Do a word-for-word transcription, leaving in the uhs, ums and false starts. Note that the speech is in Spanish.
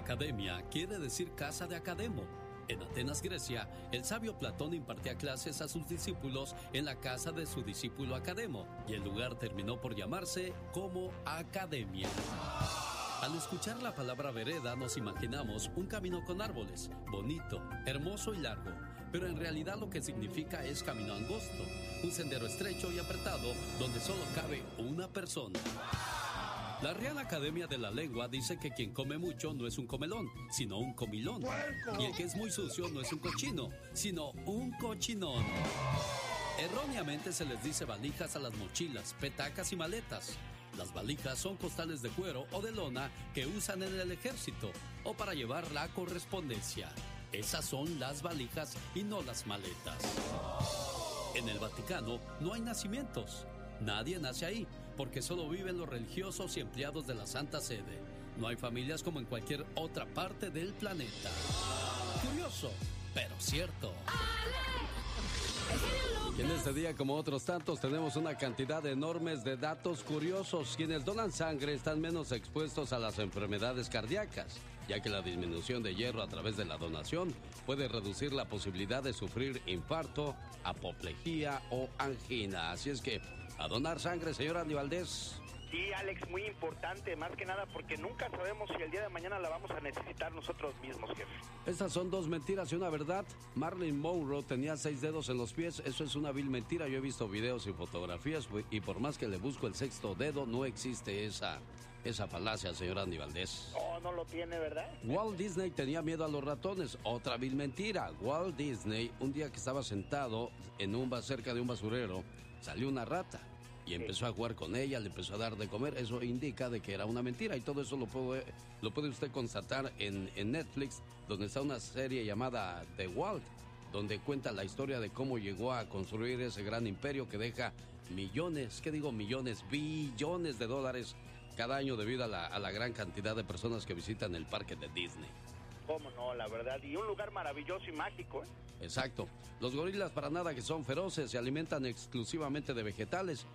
Academia quiere decir casa de Academo. En Atenas, Grecia, el sabio Platón impartía clases a sus discípulos en la casa de su discípulo Academo, y el lugar terminó por llamarse como Academia. Al escuchar la palabra vereda nos imaginamos un camino con árboles, bonito, hermoso y largo, pero en realidad lo que significa es camino angosto, un sendero estrecho y apretado donde solo cabe una persona. La Real Academia de la Lengua dice que quien come mucho no es un comelón, sino un comilón. Y el que es muy sucio no es un cochino, sino un cochinón. Erróneamente se les dice valijas a las mochilas, petacas y maletas. Las valijas son costales de cuero o de lona que usan en el ejército o para llevar la correspondencia. Esas son las valijas y no las maletas. En el Vaticano no hay nacimientos. Nadie nace ahí, porque solo viven los religiosos y empleados de la Santa Sede. No hay familias como en cualquier otra parte del planeta. Curioso, pero cierto. Y en este día, como otros tantos, tenemos una cantidad enorme de datos curiosos. Quienes donan sangre están menos expuestos a las enfermedades cardíacas, ya que la disminución de hierro a través de la donación puede reducir la posibilidad de sufrir infarto, apoplejía o angina. Así es que, a donar sangre, señor Andy Valdés. Sí, Alex, muy importante, más que nada porque nunca sabemos si el día de mañana la vamos a necesitar nosotros mismos, jefe. Estas son dos mentiras y una verdad. Marilyn Monroe tenía seis dedos en los pies. Eso es una vil mentira. Yo he visto videos y fotografías y por más que le busco el sexto dedo, no existe esa, esa falacia, señor Andy Valdés. Oh, no lo tiene, ¿verdad? Walt Disney tenía miedo a los ratones. Otra vil mentira. Walt Disney, un día que estaba sentado en un cerca de un basurero, salió una rata y empezó a jugar con ella, le empezó a dar de comer. Eso indica de que era una mentira, y todo eso lo puede, lo puede usted constatar en, en Netflix, donde está una serie llamada The Walt, donde cuenta la historia de cómo llegó a construir ese gran imperio que deja millones, ¿qué digo millones? Billones de dólares cada año debido a la, a la gran cantidad de personas que visitan el parque de Disney. Cómo no, la verdad, y un lugar maravilloso y mágico, ¿eh? Exacto. Los gorilas para nada que son feroces, se alimentan exclusivamente de vegetales